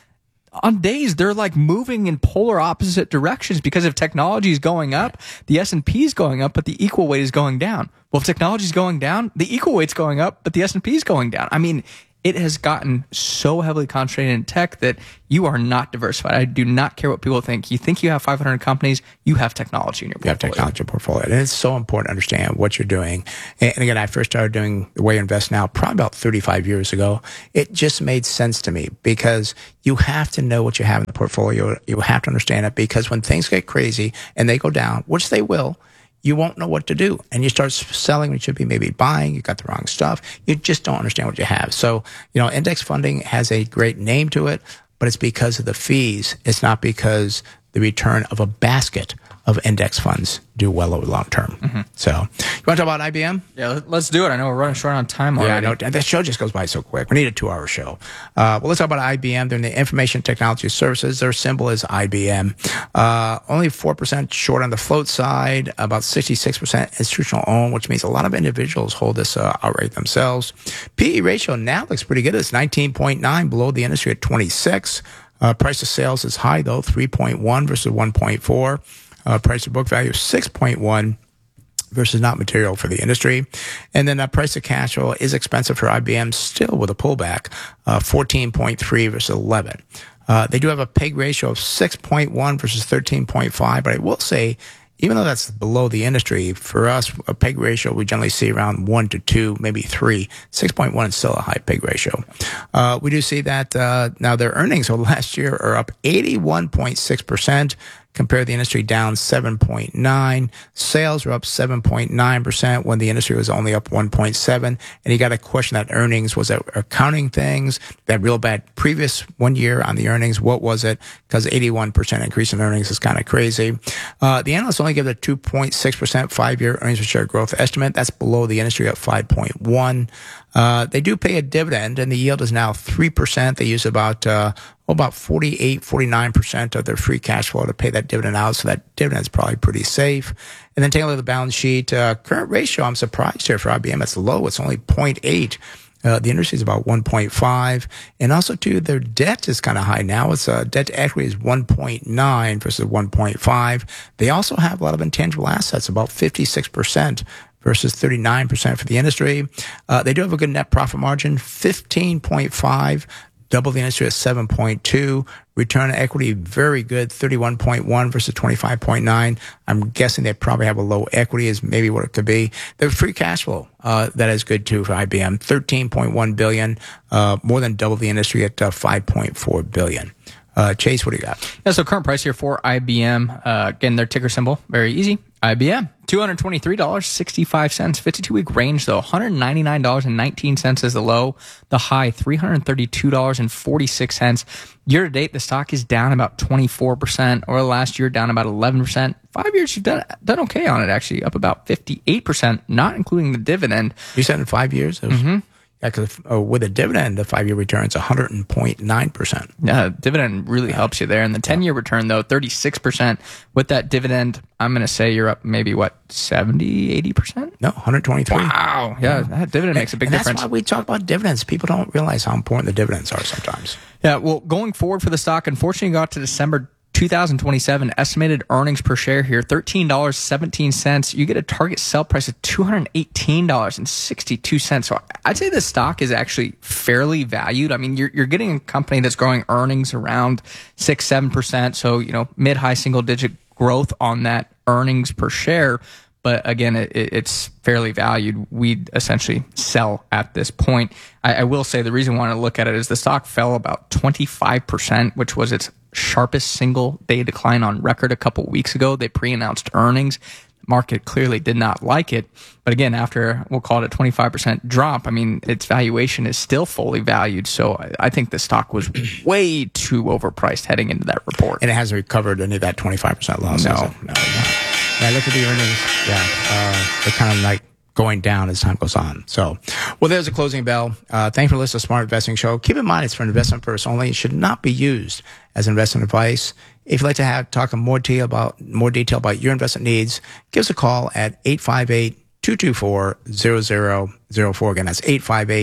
on days they're like moving in polar opposite directions because if technology is going up, the S and P is going up, but the equal weight is going down. Well, if technology is going down, the equal weight's going up, but the S and P is going down. I mean, it has gotten so heavily concentrated in tech that you are not diversified. I do not care what people think. You think you have five hundred companies, you have technology in your portfolio.
You have technology in your portfolio. And it's so important to understand what you're doing. And again, I first started doing the way you invest now probably about thirty-five years ago. It just made sense to me because you have to know what you have in the portfolio. You have to understand it because when things get crazy and they go down, which they will, you won't know what to do. And you start selling when you should be maybe buying. You got the wrong stuff. You just don't understand what you have. So, you know, index funding has a great name to it, but it's because of the fees. It's not because the return of a basket of index funds do well over the long term. Mm-hmm. So, you want to talk about I B M?
Yeah, let's do it. I know we're running short on time already.
Yeah, I know. That show just goes by so quick. We need a two-hour show. Uh, well, let's talk about I B M. They're in the Information Technology Services. Their symbol is I B M. Uh, only four percent short on the float side, about sixty-six percent institutional owned, which means a lot of individuals hold this uh, outright themselves. P E ratio now looks pretty good. It's nineteen point nine, below the industry at twenty-six. Uh, price to sales is high, though, three point one versus one point four. Uh, price to book value six point one versus not material for the industry. And then uh, price to cash flow is expensive for I B M, still with a pullback, uh, fourteen point three versus eleven. Uh, they do have a P E G ratio of six point one versus thirteen point five, but I will say, even though that's below the industry, for us, a P E G ratio we generally see around one to two, maybe three. six point one is still a high P E G ratio. Uh, we do see that uh, now their earnings over last year are up eighty-one point six percent. Compared to the industry down seven point nine. Sales are up seven point nine percent when the industry was only up one point seven. And you got to question that earnings. Was that accounting things? That real bad previous one year on the earnings? What was it? Because eighty-one percent increase in earnings is kind of crazy. Uh, the analysts only give a two point six percent five-year earnings per share growth estimate. That's below the industry at five point one. Uh, they do pay a dividend, and the yield is now three percent. They use about, uh, well, about forty-eight, forty-nine percent of their free cash flow to pay that dividend out, so that dividend is probably pretty safe. And then take a look at the balance sheet. Uh, current ratio, I'm surprised here for I B M. It's low. It's only zero point eight. Uh, the industry is about one point five. And also, too, their debt is kind of high now. It's uh, debt to equity is one point nine versus one point five. They also have a lot of intangible assets, about fifty-six percent. Versus thirty-nine percent for the industry. Uh, they do have a good net profit margin, fifteen point five, double the industry at seven point two. Return on equity, very good, thirty-one point one versus twenty-five point nine. I'm guessing they probably have a low equity is maybe what it could be. Their free cash flow, uh, that is good too for I B M, thirteen point one billion, uh, more than double the industry at uh, five point four billion. Uh, Chase, what do you got?
Yeah, so current price here for I B M, uh, again, their ticker symbol, very easy. I B M, two hundred twenty-three dollars and sixty-five cents. fifty-two week range, though, one hundred ninety-nine dollars and nineteen cents is the low. The high, three hundred thirty-two dollars and forty-six cents. Year to date, the stock is down about twenty-four percent. Or last year, down about eleven percent. Five years, you've done, done okay on it, actually, up about fifty-eight percent, not including the dividend.
You said in five years? It was-
Mm-hmm.
Yeah, because uh, with a dividend, the five-year return is one hundred point nine percent.
Yeah, dividend really helps you there. And the ten-year return, though, thirty-six percent. With that dividend, I'm going to say you're up maybe, what, seventy, eighty percent?
No, one hundred twenty-three.
Wow. Yeah, that dividend makes a big
and
difference.
That's why we talk about dividends. People don't realize how important the dividends are sometimes.
Yeah, well, going forward for the stock, unfortunately, got to December two thousand twenty-seven, estimated earnings per share here, thirteen dollars and seventeen cents. You get a target sell price of two hundred eighteen dollars and sixty-two cents. So I'd say the stock is actually fairly valued. I mean, you're, you're getting a company that's growing earnings around six, seven percent. So, you know, mid, high single digit growth on that earnings per share. But again, it, it's fairly valued. We'd essentially sell at this point. I, I will say the reason I want to look at it is the stock fell about twenty-five percent, which was its sharpest single day decline on record a couple weeks ago. They pre-announced earnings. Market clearly did not like it. But again, after we'll call it a twenty-five percent drop, I mean, its valuation is still fully valued. So I, I think the stock was way too overpriced heading into that report.
And it hasn't recovered any of that twenty-five percent loss.
No.
No, no, no. Yeah, look at the earnings. Yeah, uh, they're kind of like going down as time goes on. So, well, there's a closing bell. Uh, thanks for listening to Smart Investing Show. Keep in mind, it's for investment purpose only. It should not be used as investment advice. If you'd like to have talk in more detail about more detail about your investment needs, give us a call at eight five eight, two two four, zero zero zero four. Again, that's eight five eight,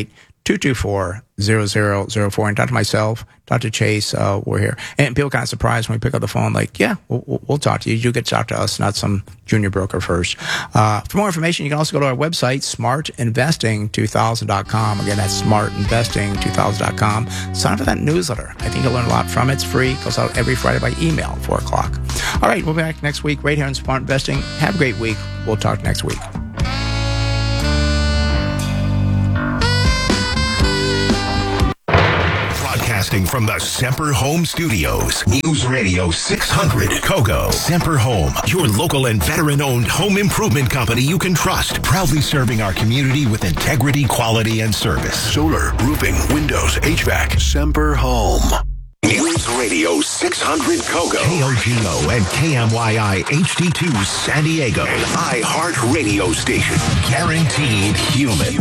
two two four, zero zero zero four. And talk to myself, talk to Chase. Uh, we're here. And people kind of surprised when we pick up the phone, like, yeah, we'll, we'll talk to you. You get to talk to us, not some junior broker first. Uh, for more information, you can also go to our website, smart investing two thousand dot com. Again, that's smart investing two thousand dot com. Sign up for that newsletter. I think you'll learn a lot from it. It's free. It goes out every Friday by email, four o'clock. All right, we'll be back next week right here on Smart Investing. Have a great week. We'll talk next week.
Broadcasting from the Semper Home Studios. News Radio six hundred Kogo. Semper Home, your local and veteran-owned home improvement company you can trust. Proudly serving our community with integrity, quality, and service. Solar, roofing, windows, H V A C. Semper Home. News Radio six hundred Kogo. K O G O and K M Y I H D two San Diego. An iHeart radio station. Guaranteed human.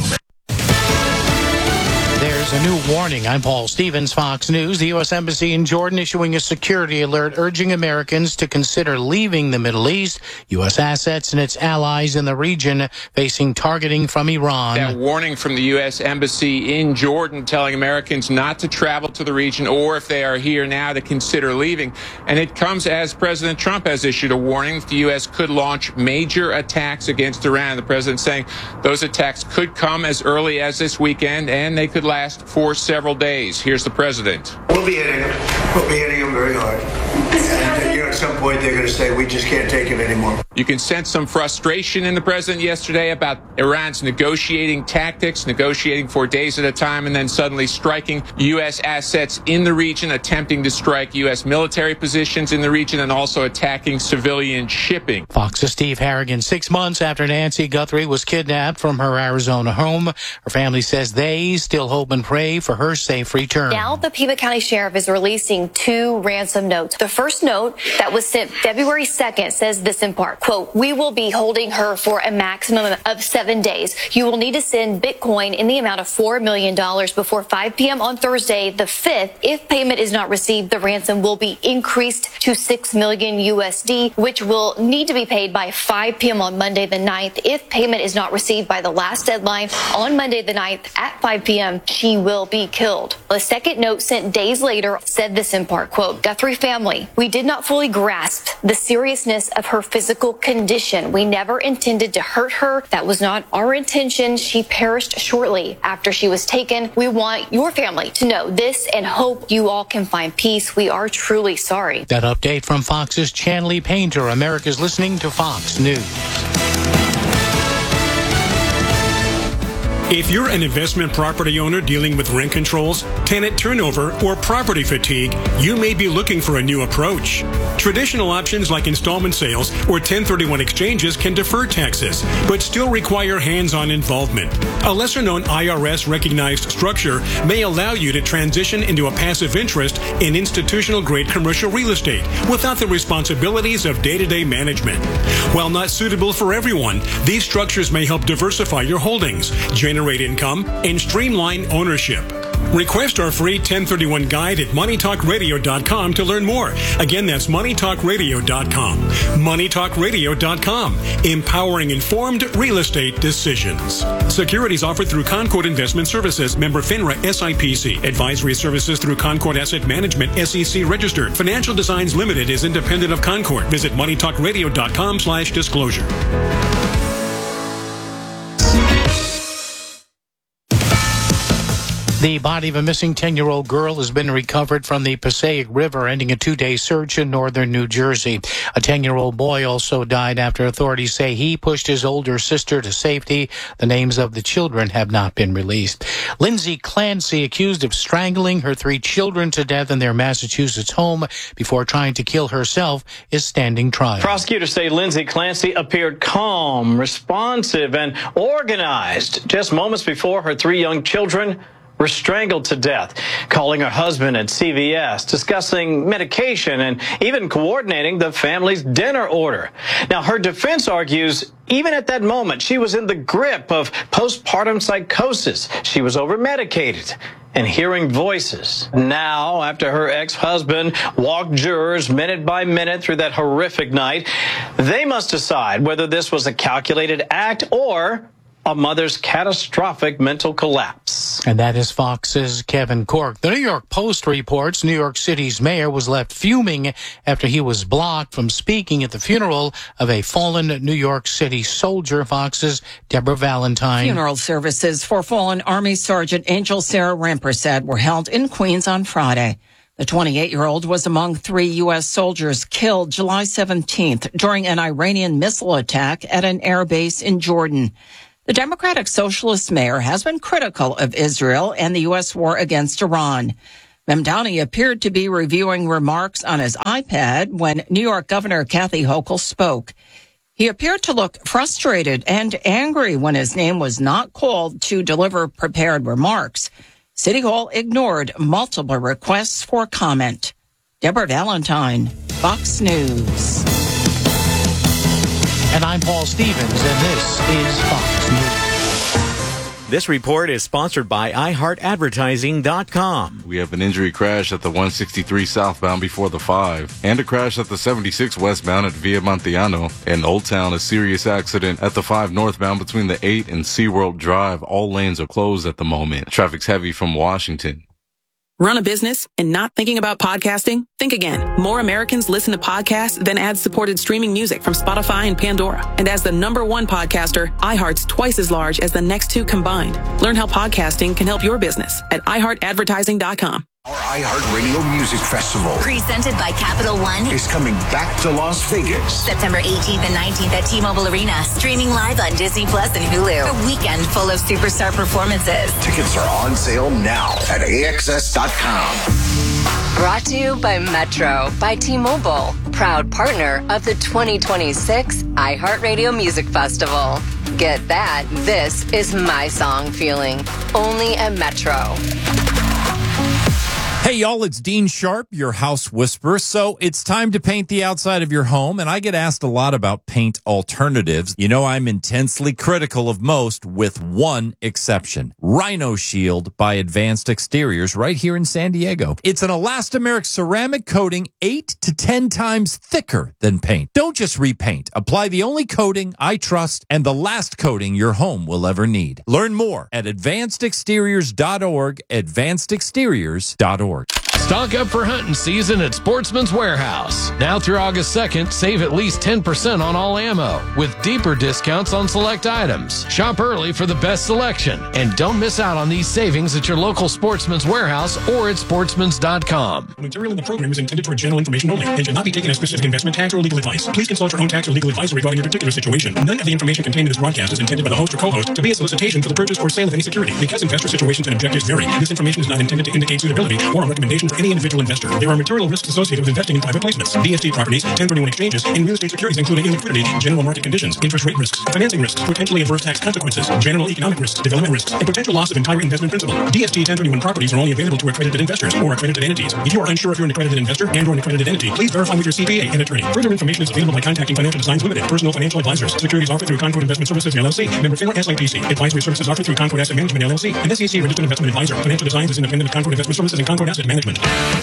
There's a new warning. I'm Paul Stevens, Fox News. The U S Embassy in Jordan issuing a security alert urging Americans to consider leaving the Middle East. U S assets and its allies in the region facing targeting from Iran.
That warning from the U S Embassy in Jordan telling Americans not to travel to the region, or if they are here now, to consider leaving. And it comes as President Trump has issued a warning that the U S could launch major attacks against Iran. The president saying those attacks could come as early as this weekend, and they could last for several days. Here's the president.
We'll be hitting them. We'll be hitting them very hard. And, you know, at some point they're going to say, we just can't take it anymore.
You can sense some frustration in the president yesterday about Iran's negotiating tactics, negotiating for days at a time, and then suddenly striking U S assets in the region, attempting to strike U S military positions in the region, and also attacking civilian shipping.
Fox's Steve Harrigan. Six months after Nancy Guthrie was kidnapped from her Arizona home, her family says they still hope and pray for her safe return.
Now the Pima County Sheriff is releasing two ransom notes. The first note that was sent February second says this in part, quote, we will be holding her for a maximum of seven days. You will need to send Bitcoin in the amount of four million dollars before five p.m. on Thursday the fifth. If payment is not received, the ransom will be increased to six million U S D, which will need to be paid by five p.m. on Monday the ninth. If payment is not received by the last deadline on Monday the ninth at five p.m., she will be killed. A second note sent days later said this in part, quote, Guthrie family, we did not fully grasp the seriousness of her physical condition. We never intended to hurt her. That was not our intention. She perished shortly after she was taken. We want your family to know this and hope you all can find peace. We are truly sorry.
That update from Fox's Chanley Painter. America's listening to Fox News.
If you're an investment property owner dealing with rent controls, tenant turnover, or property fatigue, you may be looking for a new approach. Traditional options like installment sales or ten thirty-one exchanges can defer taxes, but still require hands-on involvement. A lesser-known I R S-recognized structure may allow you to transition into a passive interest in institutional-grade commercial real estate without the responsibilities of day-to-day management. While not suitable for everyone, these structures may help diversify your holdings, generate income, and streamline ownership. Request our free ten thirty-one guide at money talk radio dot com to learn more. Again, that's money talk radio dot com. money talk radio dot com. Empowering informed real estate decisions. Securities offered through Concord Investment Services. Member FINRA S I P C. Advisory services through Concord Asset Management S E C registered. Financial Designs Limited is independent of Concord. Visit money talk radio dot com slash disclosure.
The body of a missing ten-year-old girl has been recovered from the Passaic River, ending a two-day search in northern New Jersey. A ten-year-old boy also died after authorities say he pushed his older sister to safety. The names of the children have not been released. Lindsay Clancy, accused of strangling her three children to death in their Massachusetts home before trying to kill herself, is standing trial.
Prosecutors say Lindsay Clancy appeared calm, responsive, and organized just moments before her three young children were strangled to death, calling her husband at C V S, discussing medication, and even coordinating the family's dinner order. Now, her defense argues even at that moment, she was in the grip of postpartum psychosis. She was over-medicated and hearing voices. Now, after her ex-husband walked jurors minute by minute through that horrific night, they must decide whether this was a calculated act or a mother's catastrophic mental collapse.
And that is Fox's Kevin Corke. The New York Post reports New York City's mayor was left fuming after he was blocked from speaking at the funeral of a fallen New York City soldier. Fox's Deborah Valentine.
Funeral services for fallen Army Sergeant Angel Sarah Rampersad were held in Queens on Friday. The twenty-eight-year-old was among three U S soldiers killed July seventeenth during an Iranian missile attack at an air base in Jordan. The Democratic Socialist mayor has been critical of Israel and the U S war against Iran. Mamdani appeared to be reviewing remarks on his iPad when New York Governor Kathy Hochul spoke. He appeared to look frustrated and angry when his name was not called to deliver prepared remarks. City Hall ignored multiple requests for comment. Deborah Valentine, Fox News.
And I'm Paul Stevens, and this is Fox News.
This report is sponsored by i heart advertising dot com.
We have an injury crash at the one sixty-three southbound before the five, and a crash at the seventy-six westbound at Via Montiano. In Old Town, a serious accident at the five northbound between the eight and SeaWorld Drive. All lanes are closed at the moment. Traffic's heavy from Washington.
Run a business and not thinking about podcasting? Think again. More Americans listen to podcasts than ad-supported streaming music from Spotify and Pandora. And as the number one podcaster, iHeart's twice as large as the next two combined. Learn how podcasting can help your business at i heart advertising dot com.
Our iHeartRadio Music Festival,
presented by Capital One,
is coming back to Las Vegas.
September eighteenth and nineteenth at T-Mobile Arena. Streaming live on Disney Plus and Hulu. A weekend full of superstar performances.
Tickets are on sale now at A X S dot com.
Brought to you by Metro by T-Mobile, proud partner of the twenty twenty-six iHeartRadio Music Festival. Get that, this is my song feeling. Only at Metro.
Hey, y'all, it's Dean Sharp, your house whisperer. So it's time to paint the outside of your home, and I get asked a lot about paint alternatives. You know, I'm intensely critical of most, with one exception. Rhino Shield by Advanced Exteriors right here in San Diego. It's an elastomeric ceramic coating eight to ten times thicker than paint. Don't just repaint. Apply the only coating I trust and the last coating your home will ever need. Learn more at advanced exteriors dot org, advanced exteriors dot org.
Stock up for hunting season at Sportsman's Warehouse. Now through August second, save at least ten percent on all ammo, with deeper discounts on select items. Shop early for the best selection, and don't miss out on these savings at your local Sportsman's Warehouse or at sportsmans dot com.
Material in the program is intended for general information only and should not be taken as specific investment, tax, or legal advice. Please consult your own tax or legal advice regarding your particular situation. None of the information contained in this broadcast is intended by the host or co-host to be a solicitation for the purchase or sale of any security. Because investor situations and objectives vary, this information is not intended to indicate suitability or a recommendation for any individual investor. There are material risks associated with investing in private placements, D S T properties, ten thirty-one exchanges, and real estate securities, including illiquidity, general market conditions, interest rate risks, financing risks, potentially adverse tax consequences, general economic risks, development risks, and potential loss of entire investment principal. D S T ten thirty-one properties are only available to accredited investors or accredited entities. If you are unsure if you're an accredited investor and or an accredited entity, please verify with your C P A and attorney. Further information is available by contacting Financial Designs Limited, personal financial advisors. Securities offered through Concord Investment Services, L L C, member FINRA S I P C. Advisory services offered through Concord Asset Management, L L C, and S E C registered investment advisor. Financial Designs is independent of Concord Investment Services and Concord Asset Management.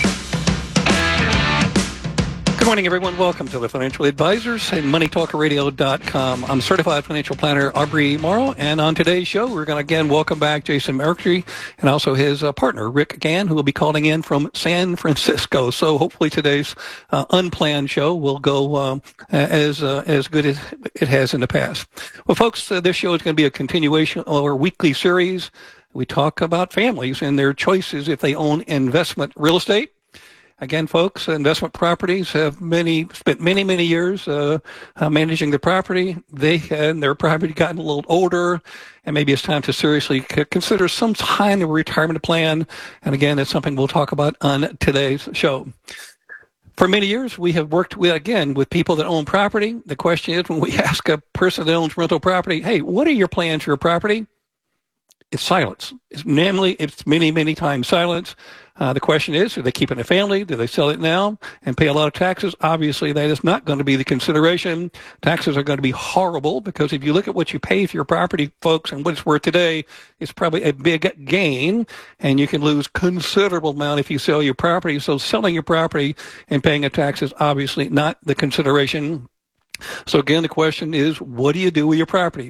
Good morning, everyone. Welcome to the Financial Advisors and money talk radio dot com. I'm certified financial planner Aubrey Morrow, and on today's show, we're going to again welcome back Jason Mercury and also his uh, partner, Rick Gann, who will be calling in from San Francisco. So hopefully today's uh, unplanned show will go um, as uh, as good as it has in the past. Well, folks, uh, this show is going to be a continuation of our weekly series. We talk about families and their choices if they own investment real estate. Again, folks, investment properties have many spent many, many years uh, uh, managing the property. They and their property gotten a little older, and maybe it's time to seriously c- consider some kind of retirement plan. And again, it's something we'll talk about on today's show. For many years, we have worked with, again, with people that own property. The question is, when we ask a person that owns rental property, hey, what are your plans for your property? It's silence. It's namely, it's many, many times silence. Uh, the question is, do they keep it in a family? Do they sell it now and pay a lot of taxes? Obviously, that is not going to be the consideration. Taxes are going to be horrible because if you look at what you pay for your property, folks, and what it's worth today, it's probably a big gain, and you can lose considerable amount if you sell your property. So selling your property and paying a tax is obviously not the consideration. So again, the question is, what do you do with your property?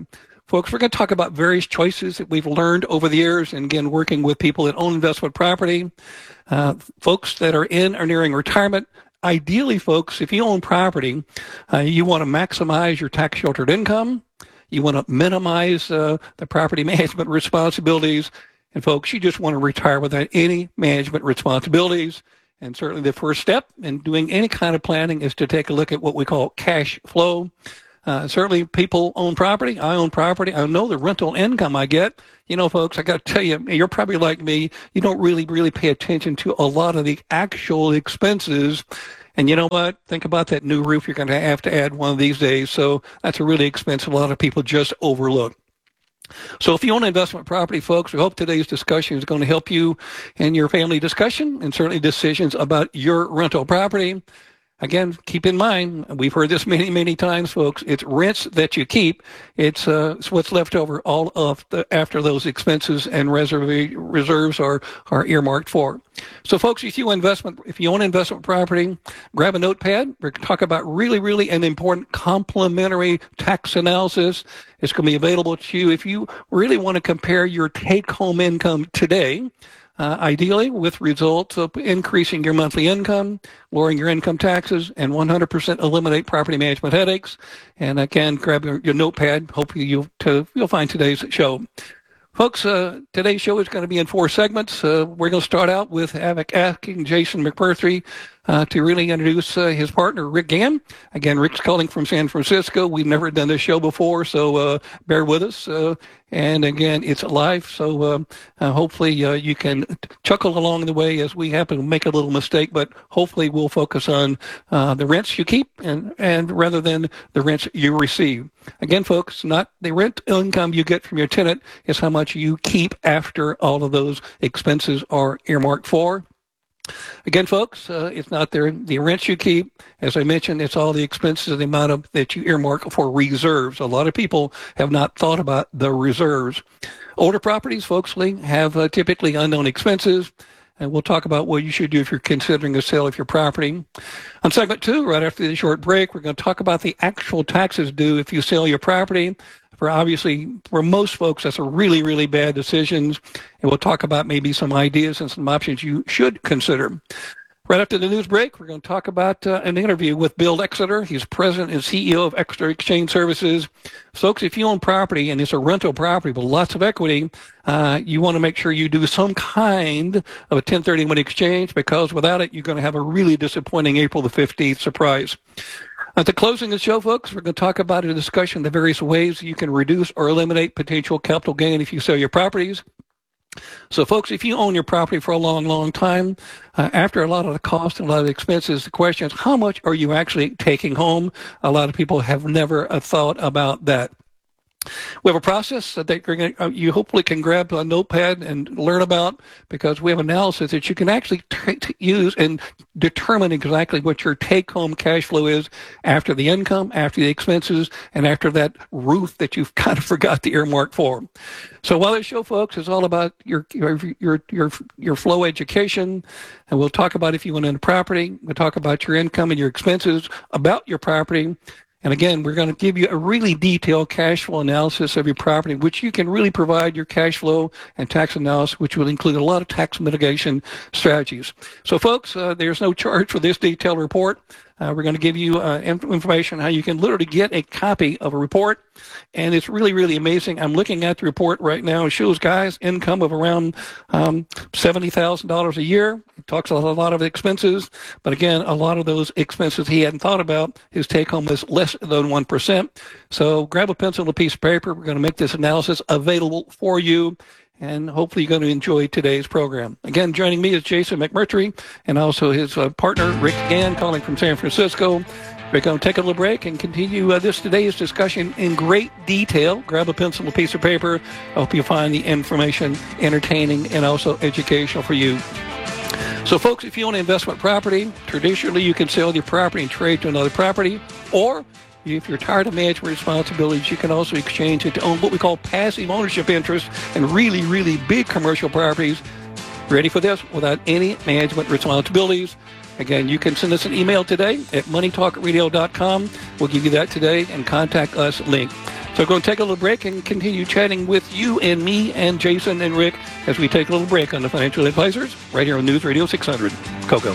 Folks, we're going to talk about various choices that we've learned over the years, and again, working with people that own investment property, uh, folks that are in or nearing retirement. Ideally, folks, if you own property, uh, you want to maximize your tax-sheltered income. You want to minimize uh, the property management responsibilities. And, folks, you just want to retire without any management responsibilities. And certainly the first step in doing any kind of planning is to take a look at what we call cash flow. Uh, certainly people own property. I own property. I know the rental income I get. You know, folks, I got to tell you, you're probably like me. You don't really, really pay attention to a lot of the actual expenses. And you know what? Think about that new roof you're going to have to add one of these days. So that's a really expensive. A lot of people just overlook. So if you own investment property, folks, we hope today's discussion is going to help you in your family discussion and certainly decisions about your rental property. Again, keep in mind, we've heard this many, many times, folks, it's rents that you keep. It's, uh, it's what's left over all of the, after those expenses and reserve, reserves are, are earmarked for. So, folks, if you investment, if you own investment property, grab a notepad. We're going to talk about really, really an important complementary tax analysis. It's going to be available to you if you really want to compare your take-home income today, Uh, ideally with results of increasing your monthly income, lowering your income taxes, and one hundred percent eliminate property management headaches. And again, grab your, your notepad. Hopefully you'll, to, you'll find today's show. Folks, uh, today's show is going to be in four segments. Uh, we're going to start out with asking Jason McMurtry uh, to really introduce uh, his partner, Rick Gann. Again, Rick's calling from San Francisco. We've never done this show before, so uh, bear with us. Uh, and again, it's live, so uh, uh, hopefully uh, you can chuckle along the way as we happen to make a little mistake, but hopefully we'll focus on uh, the rents you keep and, and rather than the rents you receive. Again, folks, not the rent income you get from your tenant, is how much you keep after all of those expenses are earmarked for. Again, folks, uh, it's not the, the rents you keep. As I mentioned, it's all the expenses, the amount of that you earmark for reserves. A lot of people have not thought about the reserves. Older properties, folks, have uh, typically unknown expenses. And we'll talk about what you should do if you're considering a sale of your property. On segment two, right after the short break, we're going to talk about the actual taxes due if you sell your property. For obviously, for most folks, that's a really, really bad decision. And we'll talk about maybe some ideas and some options you should consider. Right after the news break, we're going to talk about uh, an interview with Bill Exeter. He's president and C E O of Exeter Exchange Services. Folks, if you own property and it's a rental property with lots of equity, uh, you want to make sure you do some kind of a ten thirty-one exchange, because without it, you're going to have a really disappointing April the fifteenth surprise. At the closing of the show, folks, we're going to talk about a discussion of the various ways you can reduce or eliminate potential capital gain if you sell your properties. So, folks, if you own your property for a long, long time, uh, after a lot of the cost and a lot of the expenses, the question is, how much are you actually taking home? A lot of people have never uh, thought about that. We have a process that you're gonna, uh, you hopefully can grab a notepad and learn about, because we have analysis that you can actually t- t- use and determine exactly what your take-home cash flow is after the income, after the expenses, and after that roof that you've kind of forgot the earmark for. So while this show, folks, is all about your your your your, your flow education, and we'll talk about if you want to own a property, we'll talk about your income and your expenses about your property. And again, we're going to give you a really detailed cash flow analysis of your property, which you can really provide your cash flow and tax analysis, which will include a lot of tax mitigation strategies. So, folks, uh, there's no charge for this detailed report. Uh, we're going to give you uh, information on how you can literally get a copy of a report. And it's really, really amazing. I'm looking at the report right now. It shows guys income of around um, seventy thousand dollars a year. It talks about a lot of expenses. But again, a lot of those expenses he hadn't thought about. His take home is less than one percent. So grab a pencil and a piece of paper. We're going to make this analysis available for you. And hopefully you're going to enjoy today's program. Again, joining me is Jason McMurtry and also his uh, partner, Rick Gann, calling from San Francisco. We're going to take a little break and continue uh, this today's discussion in great detail. Grab a pencil and a piece of paper. I hope you find the information entertaining and also educational for you. So, folks, if you own an investment property, traditionally you can sell your property and trade to another property, or if you're tired of management responsibilities, you can also exchange it to own what we call passive ownership interest in really, really big commercial properties. Ready for this? Without any management responsibilities. Again, you can send us an email today at money talk radio dot com. We'll give you that today and contact us link. So So go and take a little break and continue chatting with you and me and Jason and Rick as we take a little break on the Financial Advisors right here on News Radio six hundred. Coco.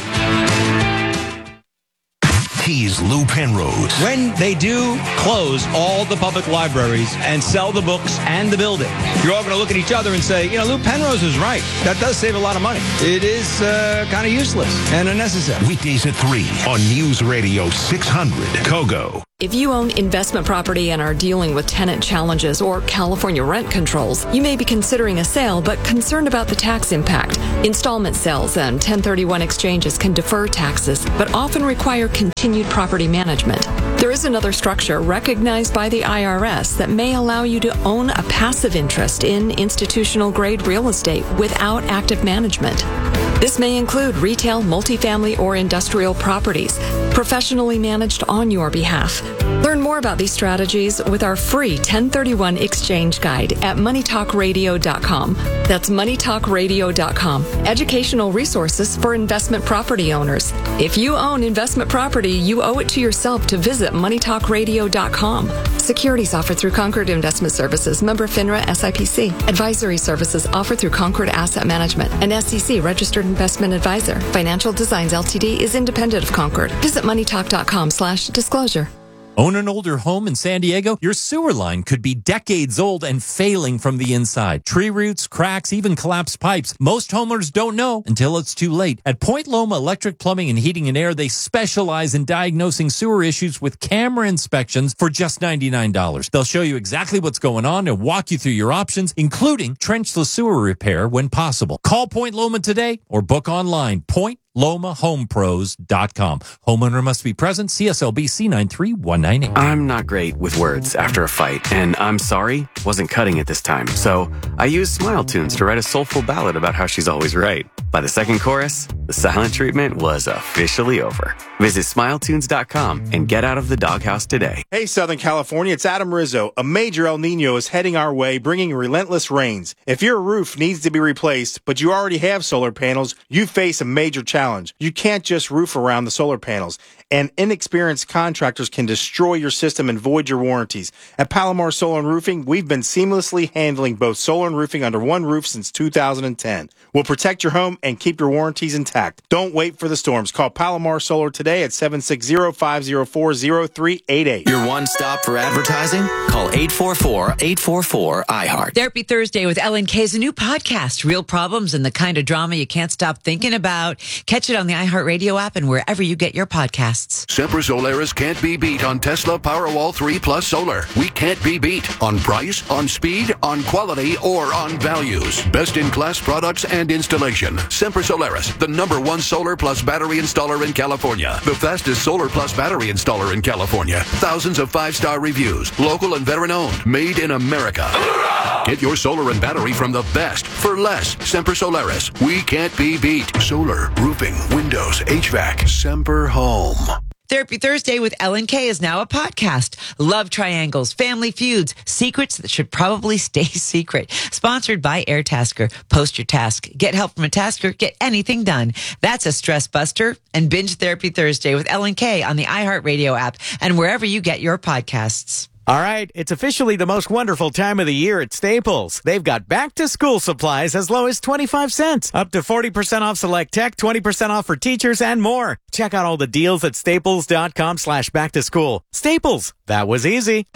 He's Lou Penrose.
When they do close all the public libraries and sell the books and the building, you're all going to look at each other and say, you know, Lou Penrose is right. That does save a lot of money. It is uh, kind of useless and unnecessary.
Weekdays at three on News Radio six hundred. Kogo.
If you own investment property and are dealing with tenant challenges or California rent controls, you may be considering a sale but concerned about the tax impact. Installment sales and ten thirty-one exchanges can defer taxes but often require continued property management. There is another structure recognized by the I R S that may allow you to own a passive interest in institutional-grade real estate without active management. This may include retail, multifamily, or industrial properties, professionally managed on your behalf. Learn more about these strategies with our free ten thirty-one exchange guide at money talk radio dot com. That's money talk radio dot com. Educational resources for investment property owners. If you own investment property, you owe it to yourself to visit money talk radio dot com. Securities offered through Concord Investment Services, member FINRA S I P C. Advisory services offered through Concord Asset Management, an S E C registered investment advisor. Financial Designs Ltd is independent of Concord. Visit money talk dot com slash disclosure.
Own an older home in San Diego? Your sewer line could be decades old and failing from the inside. Tree roots, cracks, even collapsed pipes. Most homeowners don't know until it's too late. At Point Loma Electric Plumbing and Heating and Air, they specialize in diagnosing sewer issues with camera inspections for just ninety-nine dollars. They'll show you exactly what's going on and walk you through your options, including trenchless sewer repair when possible. Call Point Loma today or book online. Point Loma Home Pros dot com. Homeowner must be present. C S L B C nine three one nine eight.
I'm not great with words after a fight, and I'm sorry wasn't cutting it this time. So I used Smile Tunes to write a soulful ballad about how she's always right. By the second chorus, the silent treatment was officially over. Visit smile tunes dot com and get out of the doghouse today.
Hey, Southern California, it's Adam Rizzo. A major El Nino is heading our way, bringing relentless rains. If your roof needs to be replaced, but you already have solar panels, you face a major challenge. You can't just roof around the solar panels, and inexperienced contractors can destroy your system and void your warranties. At Palomar Solar and Roofing, we've been seamlessly handling both solar and roofing under one roof since two thousand ten. We'll protect your home and keep your warranties intact. Don't wait for the storms. Call Palomar Solar today at seven six zero, five zero four, zero three eight eight.
Your one stop for advertising? Call eight four four, eight four four, I heart.
Therapy Thursday with Ellen K is a new podcast. Real problems and the kind of drama you can't stop thinking about. Catch it on the iHeartRadio app and wherever you get your podcasts.
Sempra Solaris can't be beat on Tesla Powerwall three Plus Solar. We can't be beat on price, on speed, on quality, or on values. Best-in-class products and installation. Sempra Solaris, the number one solar plus battery installer in California. The fastest solar plus battery installer in California. Thousands of five-star reviews. Local and veteran-owned. Made in America. Get your solar and battery from the best for less. Sempra Solaris. We can't be beat. Solar, roofing, windows, H V A C. Semper Home.
Therapy Thursday with Ellen K is now a podcast. Love triangles, family feuds, secrets that should probably stay secret. Sponsored by Airtasker. Post your task. Get help from a tasker. Get anything done. That's a stress buster. And binge Therapy Thursday with Ellen K on the iHeartRadio app and wherever you get your podcasts.
All right, it's officially the most wonderful time of the year at Staples. They've got back-to-school supplies as low as twenty-five cents, up to forty percent off select tech, twenty percent off for teachers, and more. Check out all the deals at staples dot com slash back to school. Staples, that was easy.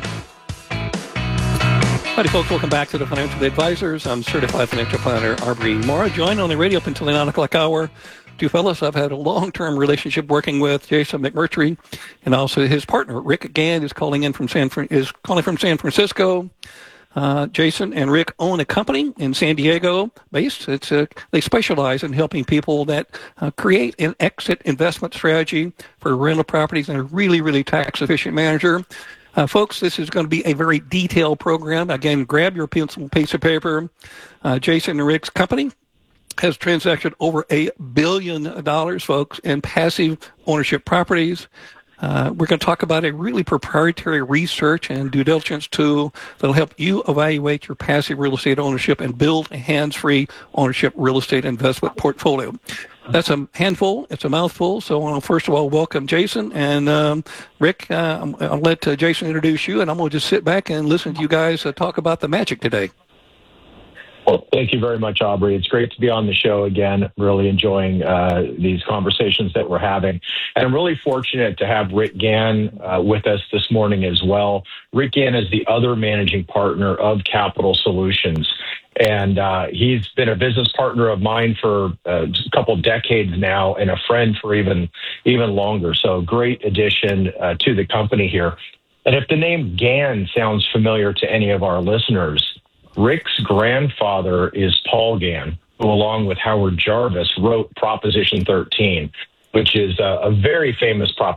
Howdy, folks. Welcome back to the Financial Advisors. I'm certified financial planner Aubrey Mora, joined on the radio up until the nine o'clock hour. Two fellows I've had a long-term relationship working with, Jason McMurtry, and also his partner Rick Gand is calling in from San is calling from San Francisco. Uh, Jason and Rick own a company in San Diego based. It's a, they specialize in helping people that uh, create an exit investment strategy for rental properties and a really, really tax-efficient manager. Uh, folks, this is going to be a very detailed program. Again, grab your pencil and piece of paper. Uh, Jason and Rick's company has transacted over a billion dollars, folks, in passive ownership properties. Uh, we're going to talk about a really proprietary research and due diligence tool that will help you evaluate your passive real estate ownership and build a hands-free ownership real estate investment portfolio. That's a handful. It's a mouthful. So I want to first of all welcome Jason and um, Rick. Uh, I'll let uh, Jason introduce you, and I'm going to just sit back and listen to you guys uh, talk about the Magic today.
Well, thank you very much, Aubrey. It's great to be on the show again. Really enjoying uh, these conversations that we're having. And I'm really fortunate to have Rick Gann uh, with us this morning as well. Rick Gann is the other managing partner of Capital Solutions. And uh, he's been a business partner of mine for uh, a couple decades now and a friend for even, even longer. So great addition uh, to the company here. And if the name Gann sounds familiar to any of our listeners, Rick's grandfather is Paul Gann, who, along with Howard Jarvis, wrote Proposition thirteen, which is a, a very famous proposition.